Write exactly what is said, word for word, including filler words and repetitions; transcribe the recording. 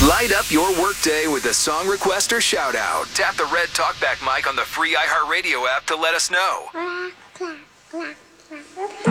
Light up your workday with a song request or shout out. Tap the red talkback mic on the free iHeartRadio app to let us know.